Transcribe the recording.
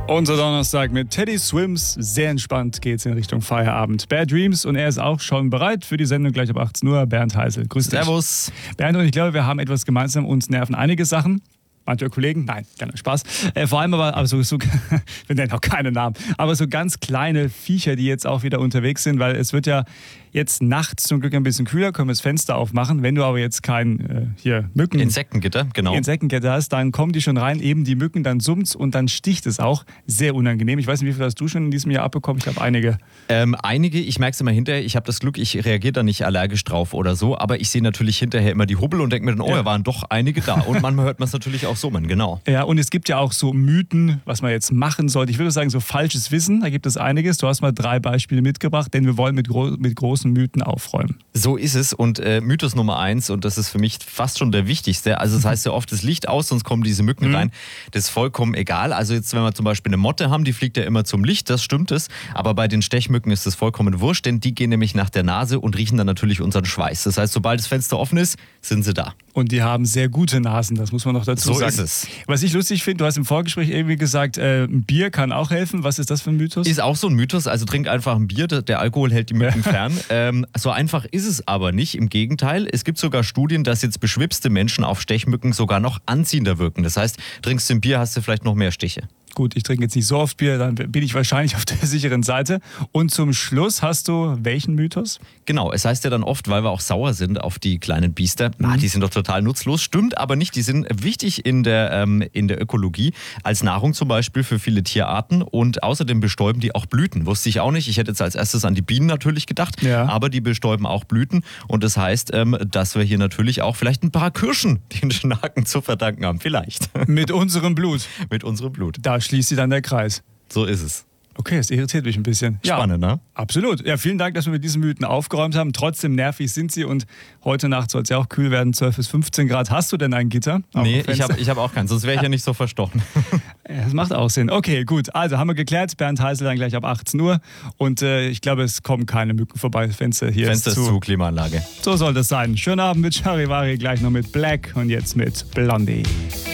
Unser Donnerstag mit Teddy Swims. Sehr entspannt geht's in Richtung Feierabend. Bad Dreams und er ist auch schon bereit für die Sendung gleich ab 18 Uhr. Bernd Heisel. Grüß dich. Servus. Bernd und ich glaube, wir haben etwas gemeinsam. Uns nerven einige Sachen. Manche Kollegen, nein, gerne Spaß. Vor allem aber so wir nennen auch keine Namen, aber so ganz kleine Viecher, die jetzt auch wieder unterwegs sind, weil es wird ja jetzt nachts zum Glück ein bisschen kühler, können wir das Fenster aufmachen. Wenn du aber jetzt kein Mücken... Insektengitter, genau. Insektengitter hast, dann kommen die schon rein, eben die Mücken, dann summt's und dann sticht es auch. Sehr unangenehm. Ich weiß nicht, wie viel hast du schon in diesem Jahr abbekommen? Ich glaube, einige. Einige, ich merke es immer hinterher. Ich habe das Glück, ich reagiere da nicht allergisch drauf oder so, aber ich sehe natürlich hinterher immer die Hubbel und denke mir dann, da waren doch einige da. Und manchmal hört man es natürlich auch summen, genau. Ja, und es gibt ja auch so Mythen, was man jetzt machen sollte. Ich würde sagen, so falsches Wissen, da gibt es einiges. Du hast mal 3 Beispiele mitgebracht, denn wir wollen mit großen Mythen aufräumen. So ist es und Mythos Nummer 1, und das ist für mich fast schon der wichtigste, also das heißt ja oft, das Licht aus, sonst kommen diese Mücken rein. Das ist vollkommen egal. Also jetzt, wenn wir zum Beispiel eine Motte haben, die fliegt ja immer zum Licht, das stimmt es, aber bei den Stechmücken ist das vollkommen wurscht, denn die gehen nämlich nach der Nase und riechen dann natürlich unseren Schweiß. Das heißt, sobald das Fenster offen ist, sind sie da. Und die haben sehr gute Nasen, das muss man noch dazu sagen. So ist es. Was ich lustig finde, du hast im Vorgespräch irgendwie gesagt, ein Bier kann auch helfen. Was ist das für ein Mythos? Ist auch so ein Mythos, also trink einfach ein Bier, der Alkohol hält die Mücken fern. So einfach ist es aber nicht, im Gegenteil. Es gibt sogar Studien, dass jetzt beschwipste Menschen auf Stechmücken sogar noch anziehender wirken. Das heißt, trinkst du ein Bier, hast du vielleicht noch mehr Stiche. Gut, ich trinke jetzt nicht so oft Bier, dann bin ich wahrscheinlich auf der sicheren Seite. Und zum Schluss hast du welchen Mythos? Genau, es heißt ja dann oft, weil wir auch sauer sind auf die kleinen Biester, die sind doch total nutzlos. Stimmt aber nicht, die sind wichtig in der Ökologie, als Nahrung zum Beispiel für viele Tierarten, und außerdem bestäuben die auch Blüten. Wusste ich auch nicht, ich hätte jetzt als erstes an die Bienen natürlich gedacht, aber die bestäuben auch Blüten, und das heißt, dass wir hier natürlich auch vielleicht ein paar Kirschen den Schnaken zu verdanken haben, vielleicht. Mit unserem Blut. Mit unserem Blut. Da schließt sich dann der Kreis. So ist es. Okay, das irritiert mich ein bisschen. Spannend, ne? Absolut. Ja, vielen Dank, dass wir mit diesen Mythen aufgeräumt haben. Trotzdem nervig sind sie, und heute Nacht soll es ja auch kühl werden, 12 bis 15 Grad. Hast du denn ein Gitter? Nee, ich hab auch keins, sonst wäre ich ja nicht so verstochen. Das macht auch Sinn. Okay, gut. Also haben wir geklärt. Bernd Heisel dann gleich ab 18 Uhr. Und ich glaube, es kommen keine Mücken vorbei. Fenster hier Fenster ist zu, Klimaanlage. So soll das sein. Schönen Abend mit Charivari, gleich noch mit Black und jetzt mit Blondie.